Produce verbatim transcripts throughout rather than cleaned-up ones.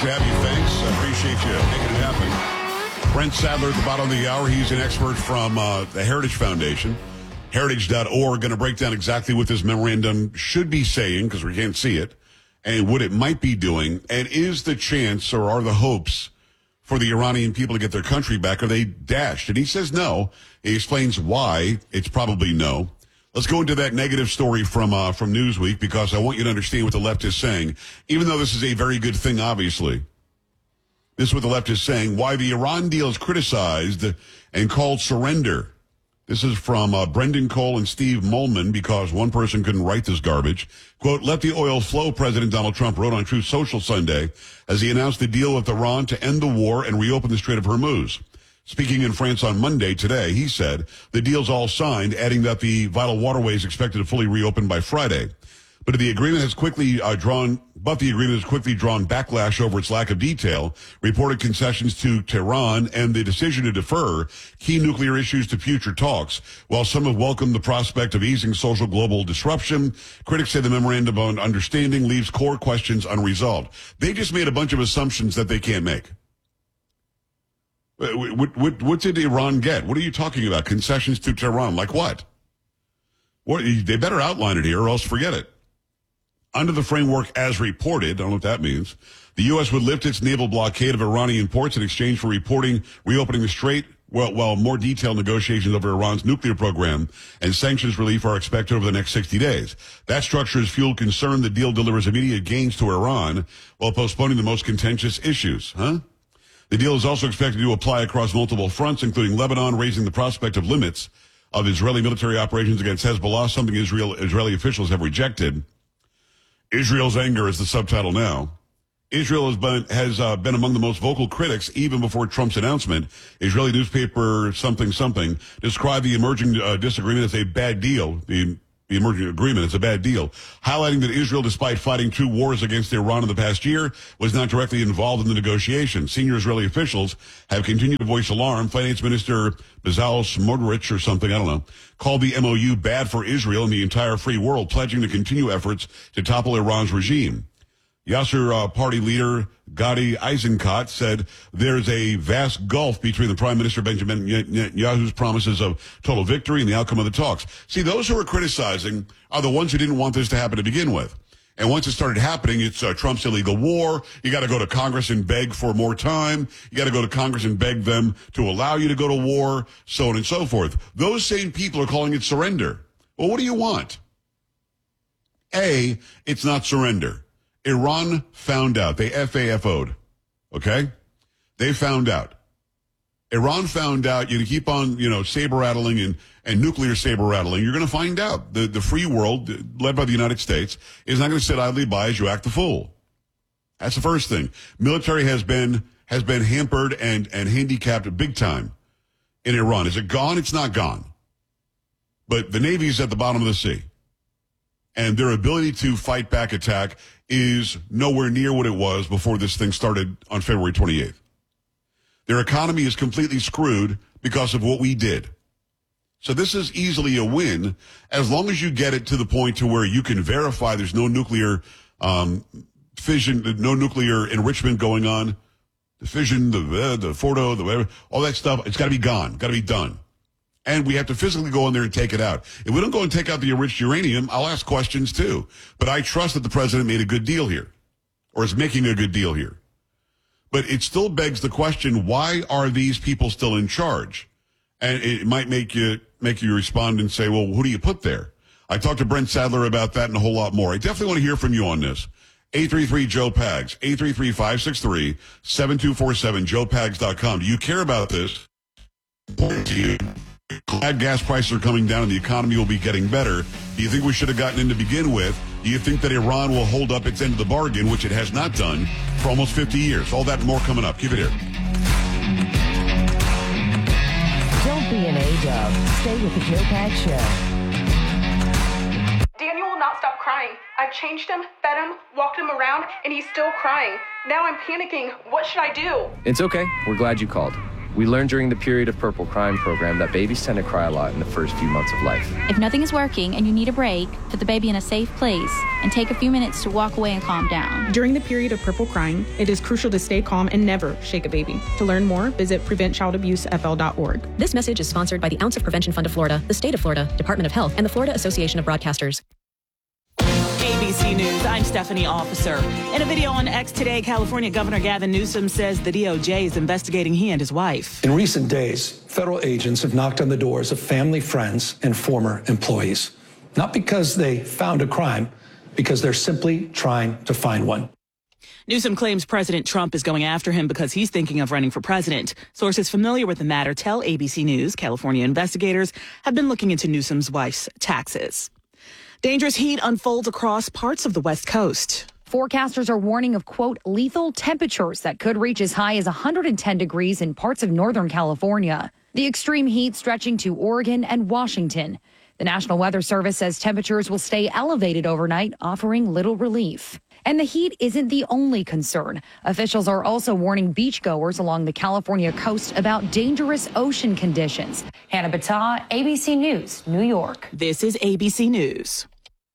to have you. Thanks. I appreciate you making it happen. Brent Sadler at the bottom of the hour. He's an expert from uh, the Heritage Foundation, heritage dot org, going to break down exactly what this memorandum should be saying, because we can't see it, and what it might be doing, and is the chance or are the hopes for the Iranian people to get their country back? Are they dashed? And he says no. He explains why it's probably no. Let's go into that negative story from uh, from Newsweek, because I want you to understand what the left is saying, even though this is a very good thing, obviously. This is what the left is saying, why the Iran deal is criticized and called surrender. This is from uh, Brendan Cole and Steve Molman, because one person couldn't write this garbage. Quote, let the oil flow, President Donald Trump wrote on Truth Social Sunday as he announced a deal with Iran to end the war and reopen the Strait of Hormuz. Speaking in France on Monday today, he said the deal's all signed, adding that the vital waterway is expected to fully reopen by Friday. But the agreement has quickly uh, drawn, but the agreement has quickly drawn backlash over its lack of detail, reported concessions to Tehran, and the decision to defer key nuclear issues to future talks. While some have welcomed the prospect of easing social global disruption, critics say the memorandum on understanding leaves core questions unresolved. They just made a bunch of assumptions that they can't make. What, what, what did Iran get? What are you talking about? Concessions to Tehran? Like what? What? They better outline it here, or else forget it. Under the framework as reported, I don't know what that means, the U S would lift its naval blockade of Iranian ports in exchange for reporting, reopening the strait, well, while more detailed negotiations over Iran's nuclear program and sanctions relief are expected over the next sixty days. That structure has fueled concern the deal delivers immediate gains to Iran while postponing the most contentious issues. Huh? The deal is also expected to apply across multiple fronts, including Lebanon, raising the prospect of limits of Israeli military operations against Hezbollah, something Israel, Israeli officials have rejected. Israel's anger is the subtitle now. Israel has been, has uh, been among the most vocal critics even before Trump's announcement. Israeli newspaper something something described the emerging uh, disagreement as a bad deal. The The emerging agreement is a bad deal, highlighting that Israel, despite fighting two wars against Iran in the past year, was not directly involved in the negotiations. Senior Israeli officials have continued to voice alarm. Finance Minister Bezalel Smotrich or something, I don't know, called the M O U bad for Israel and the entire free world, pledging to continue efforts to topple Iran's regime. Yasser uh, party leader Gadi Eisenkot said there's a vast gulf between the Prime Minister Benjamin Netanyahu's promises of total victory and the outcome of the talks. See, those who are criticizing are the ones who didn't want this to happen to begin with. And once it started happening, it's uh, Trump's illegal war. You got to go to Congress and beg for more time. You got to go to Congress and beg them to allow you to go to war, so on and so forth. Those same people are calling it surrender. Well, what do you want? A, it's not surrender. Iran found out. They F A F O'd. Okay? They found out. Iran found out. You keep on, you know, saber rattling and, and nuclear saber rattling. You're going to find out. The, the free world, led by the United States, is not going to sit idly by as you act the fool. That's the first thing. Military has been, has been hampered and, and handicapped big time in Iran. Is it gone? It's not gone. But the Navy's at the bottom of the sea. And their ability to fight back attack is nowhere near what it was before this thing started on February twenty-eighth. Their economy is completely screwed because of what we did. So this is easily a win as long as you get it to the point to where you can verify there's no nuclear um, fission, no nuclear enrichment going on. The fission, the, the Fordo, the whatever, all that stuff, it's got to be gone, got to be done. And we have to physically go in there and take it out. If we don't go and take out the enriched uranium, I'll ask questions too. But I trust that the president made a good deal here, or is making a good deal here. But it still begs the question, why are these people still in charge? And it might make you make you respond and say, well, who do you put there? I talked to Brent Sadler about that and a whole lot more. I definitely want to hear from you on this. eight three three, Joe Pags, eight three three, five six three, seven two four seven, joe pags dot com. Do you care about this? Do you? Glad gas prices are coming down and the economy will be getting better. Do you think we should have gotten in to begin with? Do you think that Iran will hold up its end of the bargain, which it has not done for almost fifty years? All that and more coming up. Keep it here. Don't be an A-dub. Stay with the Joe Pags Show. Daniel will not stop crying. I've changed him, fed him, walked him around, and he's still crying. Now I'm panicking. What should I do? It's okay. We're glad you called. We learned during the period of Purple Crying program that babies tend to cry a lot in the first few months of life. If nothing is working and you need a break, put the baby in a safe place and take a few minutes to walk away and calm down. During the period of Purple Crying, it is crucial to stay calm and never shake a baby. To learn more, visit prevent child abuse f l dot org. This message is sponsored by the Ounce of Prevention Fund of Florida, the State of Florida, Department of Health, and the Florida Association of Broadcasters. A B C News, I'm Stephanie Officer. In a video on X today, California Governor Gavin Newsom says the D O J is investigating he and his wife. In recent days, federal agents have knocked on the doors of family, friends, and former employees. Not because they found a crime, because they're simply trying to find one. Newsom claims President Trump is going after him because he's thinking of running for president. Sources familiar with the matter tell A B C News California investigators have been looking into Newsom's wife's taxes. Dangerous heat unfolds across parts of the West Coast. Forecasters are warning of, quote, lethal temperatures that could reach as high as one hundred ten degrees in parts of Northern California. The extreme heat stretching to Oregon and Washington. The National Weather Service says temperatures will stay elevated overnight, offering little relief. And the heat isn't the only concern. Officials are also warning beachgoers along the California coast about dangerous ocean conditions. Hannah Battah, A B C News, New York. This is A B C News.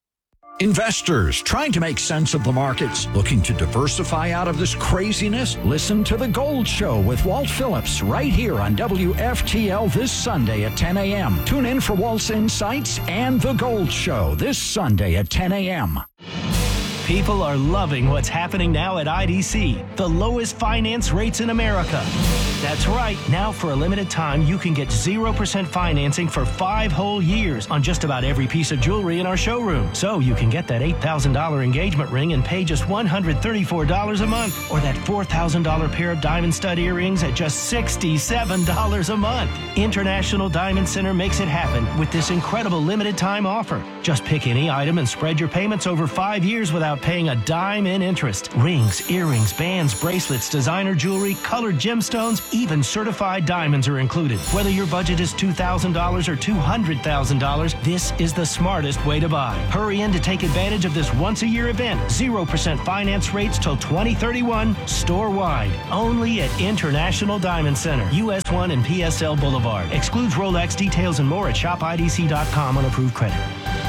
Investors trying to make sense of the markets, looking to diversify out of this craziness? Listen to The Gold Show with Walt Phillips right here on W F T L this Sunday at ten a.m. Tune in for Walt's Insights and The Gold Show this Sunday at ten a.m. People are loving what's happening now at I D C, the lowest finance rates in America. That's right. Now, for a limited time, you can get zero percent financing for five whole years on just about every piece of jewelry in our showroom. So you can get that eight thousand dollars engagement ring and pay just one hundred thirty-four dollars a month, or that four thousand dollars pair of diamond stud earrings at just sixty-seven dollars a month. International Diamond Center makes it happen with this incredible limited time offer. Just pick any item and spread your payments over five years without paying a dime in interest. Rings, earrings, bands, bracelets, designer jewelry, colored gemstones, even certified diamonds are included. Whether your budget is two thousand dollars or two hundred thousand dollars, this is the smartest way to buy. Hurry in to take advantage of this once-a-year event. zero percent finance rates till twenty thirty-one, store-wide. Only at International Diamond Center, U S one and P S L Boulevard. Excludes Rolex. Details and more at shop I D C dot com on approved credit.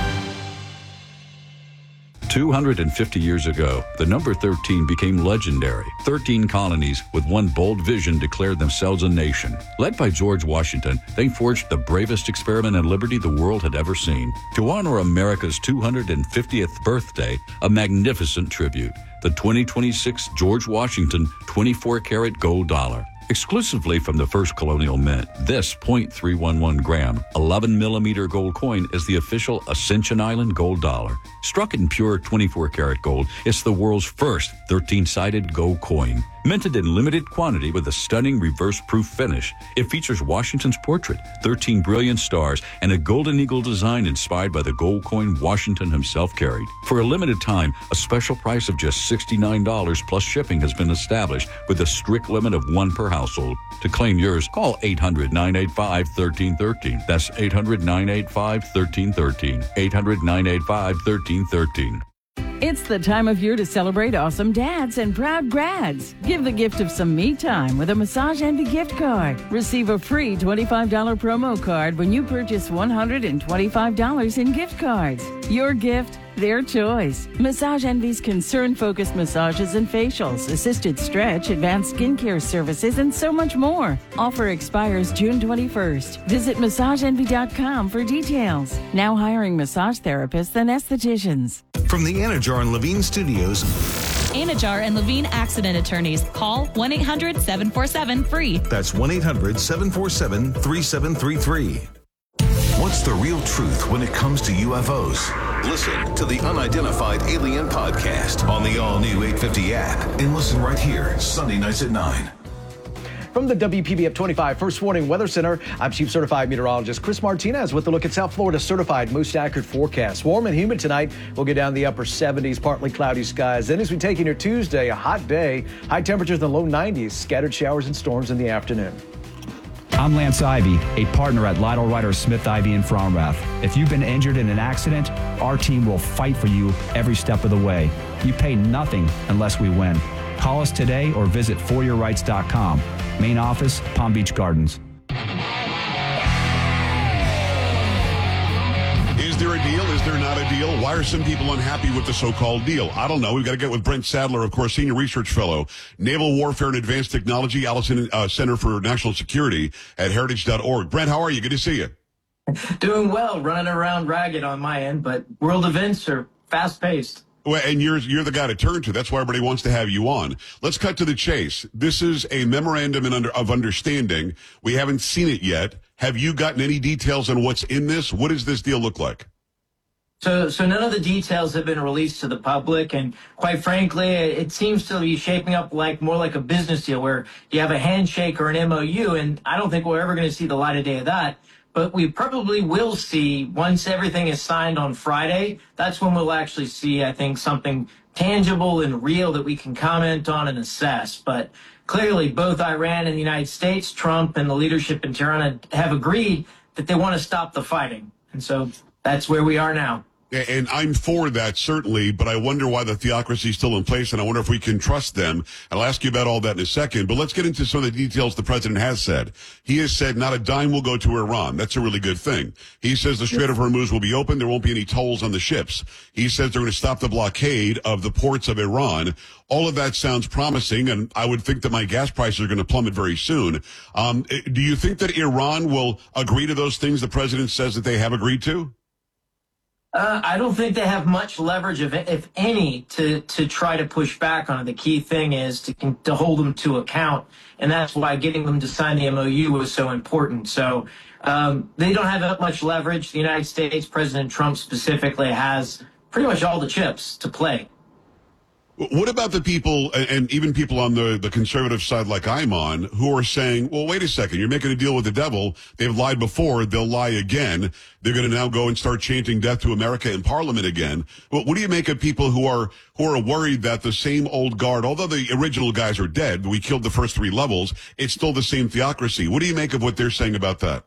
two hundred fifty years ago, the number thirteen became legendary. thirteen colonies with one bold vision declared themselves a nation. Led by George Washington, they forged the bravest experiment in liberty the world had ever seen. To honor America's two hundred fiftieth birthday, a magnificent tribute, the twenty twenty-six George Washington twenty-four karat gold dollar. Exclusively from the first colonial mint, this point three one one gram, eleven millimeter gold coin is the official Ascension Island gold dollar. Struck in pure twenty-four karat gold, it's the world's first thirteen-sided gold coin. Minted in limited quantity with a stunning reverse-proof finish, it features Washington's portrait, thirteen brilliant stars, and a golden eagle design inspired by the gold coin Washington himself carried. For a limited time, a special price of just sixty-nine dollars plus shipping has been established with a strict limit of one per household. To claim yours, call eight hundred, nine eight five, one three one three. That's eight hundred, nine eight five, one three one three. eight hundred, nine eight five, one three one three. It's the time of year to celebrate awesome dads and proud grads. Give the gift of some me time with a Massage Envy gift card. Receive a free twenty-five dollars promo card when you purchase one hundred twenty-five dollars in gift cards. Your gift, their choice. Massage Envy's concern-focused massages and facials, assisted stretch, advanced skincare services, and so much more. Offer expires June twenty-first. Visit massage envy dot com for details. Now hiring massage therapists and estheticians. From the Anajar and Levine Studios, Anajar and Levine Accident Attorneys. Call one eight hundred, seven four seven, free. That's one eight hundred, seven four seven, three seven three three. What's the real truth when it comes to U F Os? Listen to the Unidentified Alien Podcast on the all-new eight fifty app and listen right here, Sunday nights at nine. From the W P B F twenty-five First Warning Weather Center, I'm Chief Certified Meteorologist Chris Martinez with a look at South Florida's certified most accurate forecast. Warm and humid tonight. We'll get down the upper seventies, partly cloudy skies. Then as we take into Tuesday, a hot day, high temperatures in the low nineties, scattered showers and storms in the afternoon. I'm Lance Ivy, a partner at Lytle Ryder Smith Ivy in Fromrath. If you've been injured in an accident, our team will fight for you every step of the way. You pay nothing unless we win. Call us today or visit for your rights dot com. Main office, Palm Beach Gardens. Is there a deal? Is there not a deal? Why are some people unhappy with the so-called deal? I don't know. We've got to get with Brent Sadler, of course, Senior Research Fellow, Naval Warfare and Advanced Technology, Allison uh, Center for National Security at heritage dot org. Brent, how are you? Good to see you. Doing well, running around ragged on my end, but world events are fast-paced. Well, and you're you're the guy to turn to. That's why everybody wants to have you on. Let's cut to the chase. This is a memorandum in under, of understanding. We haven't seen it yet. Have you gotten any details on what's in this? What does this deal look like? So, so none of the details have been released to the public, and quite frankly, it seems to be shaping up like more like a business deal where you have a handshake or an M O U, and I don't think we're ever going to see the light of day of that. But we probably will see, once everything is signed on Friday, that's when we'll actually see, I think, something tangible and real that we can comment on and assess. But clearly, both Iran and the United States, Trump and the leadership in Tehran have agreed that they want to stop the fighting. And so that's where we are now. And I'm for that, certainly, but I wonder why the theocracy is still in place, and I wonder if we can trust them. I'll ask you about all that in a second, but let's get into some of the details the president has said. He has said not a dime will go to Iran. That's a really good thing. He says the Strait of Hormuz will be open. There won't be any tolls on the ships. He says they're going to stop the blockade of the ports of Iran. All of that sounds promising, and I would think that my gas prices are going to plummet very soon. Um, do you think that Iran will agree to those things the president says that they have agreed to? Uh, I don't think they have much leverage, if, if any, to, to try to push back on it. The key thing is to, to hold them to account, and that's why getting them to sign the M O U was so important. So um, they don't have that much leverage. The United States, President Trump specifically, has pretty much all the chips to play. What about the people, and even people on the, the conservative side like I'm on, who are saying, well, wait a second, you're making a deal with the devil. They've lied before. They'll lie again. They're going to now go and start chanting death to America in Parliament again. Well, what do you make of people who are who are worried that the same old guard, although the original guys are dead, we killed the first three levels, it's still the same theocracy. What do you make of what they're saying about that?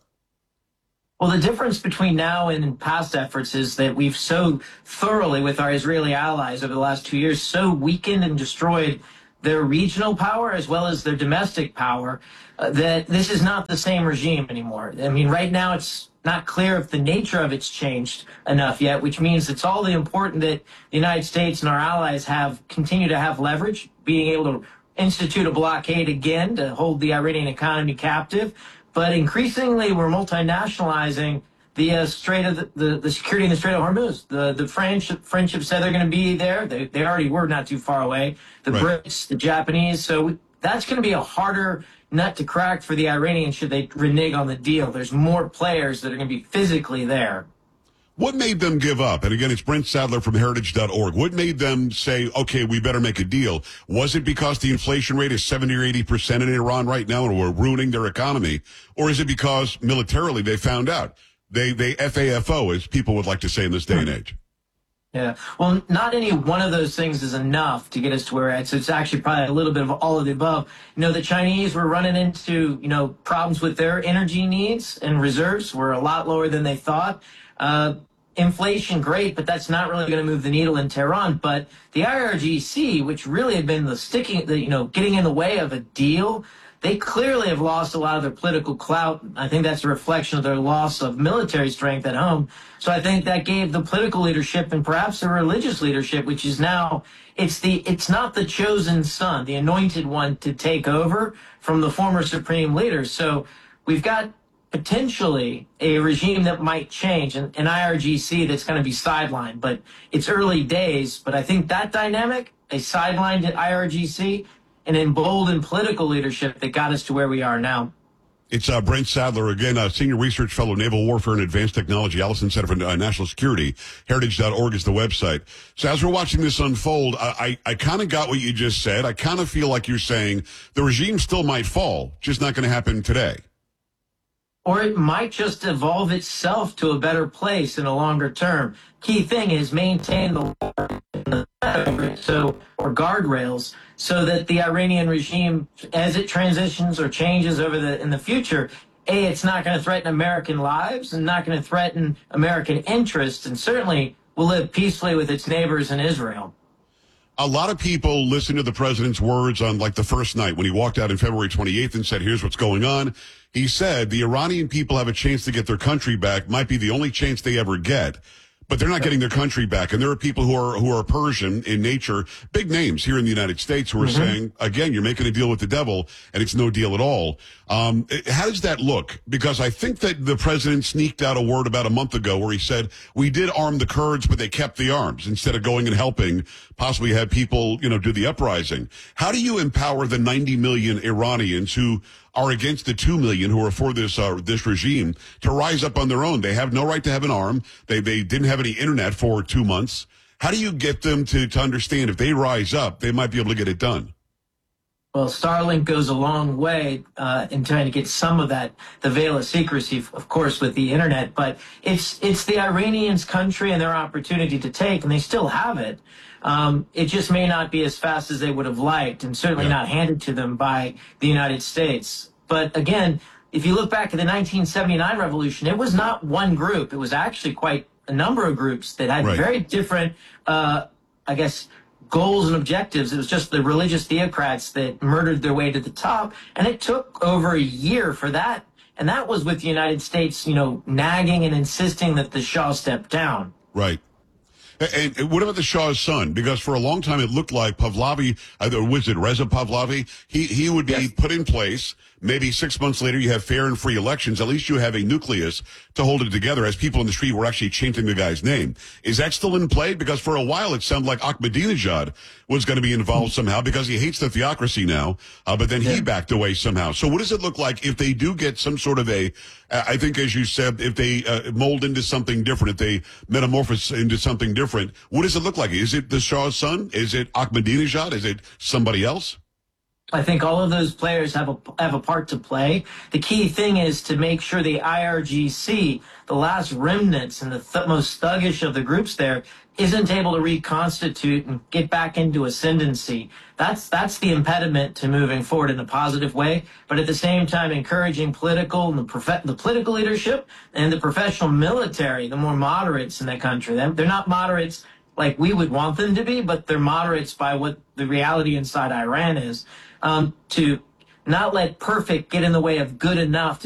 Well, the difference between now and past efforts is that we've so thoroughly, with our Israeli allies over the last two years, so weakened and destroyed their regional power as well as their domestic power, uh, that this is not the same regime anymore. I mean, right now it's not clear if the nature of it's changed enough yet, which means it's all the important that the United States and our allies have continue to have leverage, being able to institute a blockade again to hold the Iranian economy captive. But increasingly, we're multinationalizing the uh, Strait of the, the, the security in the Strait of Hormuz. The the French French have said they're going to be there. They they already were not too far away. The right. Brits, the Japanese. So that's going to be a harder nut to crack for the Iranians should they renege on the deal. There's more players that are going to be physically there. What made them give up? And again, it's Brent Sadler from heritage dot org. What made them say, okay, we better make a deal? Was it because the inflation rate is seventy or eighty percent in Iran right now and we're ruining their economy? Or is it because militarily they found out? They, they F A F O, as people would like to say in this day and age. Yeah. Well, not any one of those things is enough to get us to where we're at. So it's actually probably a little bit of all of the above. You know, the Chinese were running into, you know, problems with their energy needs and reserves were a lot lower than they thought. Uh, inflation, great, but that's not really going to move the needle in Tehran. But the I R G C, which really had been the sticking, the, you know, getting in the way of a deal, they clearly have lost a lot of their political clout. I think that's a reflection of their loss of military strength at home. So I think that gave the political leadership and perhaps the religious leadership, which is now, it's the, it's not the chosen son, the anointed one to take over from the former supreme leaders. So we've got potentially a regime that might change, an, an I R G C that's going to be sidelined. But it's early days. But I think that dynamic, a sidelined I R G C, an emboldened political leadership that got us to where we are now. It's uh, Brent Sadler, again, a Senior Research Fellow, Naval Warfare and Advanced Technology, Allison Center for uh, National Security. heritage dot org is the website. So as we're watching this unfold, I, I, I kind of got what you just said. I kind of feel like you're saying the regime still might fall, just not going to happen today. Or it might just evolve itself to a better place in a longer term. Key thing is maintain the so or guardrails so that the Iranian regime, as it transitions or changes over the in the future, A, it's not going to threaten American lives and not going to threaten American interests, and certainly will live peacefully with its neighbors in Israel. A lot of people listened to the president's words on like the first night when he walked out on February twenty-eighth and said, here's what's going on. He said the Iranian people have a chance to get their country back, might be the only chance they ever get. But they're not getting their country back. And there are people who are who are Persian in nature, big names here in the United States, who are mm-hmm. saying, again, you're making a deal with the devil, and it's no deal at all. Um, how does that look? Because I think that the president sneaked out a word about a month ago where he said, we did arm the Kurds, but they kept the arms instead of going and helping, possibly had people, you know, do the uprising. How do you empower the ninety million Iranians who are against the two million who are for this uh, this regime to rise up on their own? They have no right to have an arm. They they didn't have any internet for two months. How do you get them to, to understand if they rise up, they might be able to get it done? Well, Starlink goes a long way uh, in trying to get some of that, the veil of secrecy, of course, with the internet. But it's it's the Iranians' country and their opportunity to take, and they still have it. Um, it just may not be as fast as they would have liked, and certainly yeah. not handed to them by the United States. But again, if you look back at the nineteen seventy-nine revolution, it was not one group. It was actually quite a number of groups that had right. very different, uh, I guess, goals and objectives. It was just the religious theocrats that murdered their way to the top. And it took over a year for that. And that was with the United States, you know, nagging and insisting that the Shah step down. Right. And what about the Shah's son? Because for a long time it looked like Pahlavi, either was it Reza Pahlavi? He he would be yes. put in place. Maybe six months later you have fair and free elections. At least you have a nucleus to hold it together as people in the street were actually chanting the guy's name. Is that still in play? Because for a while it sounded like Ahmadinejad was going to be involved somehow because he hates the theocracy now, uh, but then yeah. he backed away somehow. So what does it look like if they do get some sort of a, I think as you said, if they uh, mold into something different, if they metamorphose into something different, what does it look like? Is it the Shah's son? Is it Ahmadinejad? Is it somebody else? I think all of those players have a have a part to play. The key thing is to make sure the I R G C, the last remnants and the th- most thuggish of the groups there, isn't able to reconstitute and get back into ascendancy. That's that's the impediment to moving forward in a positive way. But at the same time, encouraging political and the, prof- the political leadership and the professional military, the more moderates in the country. They're, they're not moderates like we would want them to be, but they're moderates by what the reality inside Iran is. Um, to not let perfect get in the way of good enough to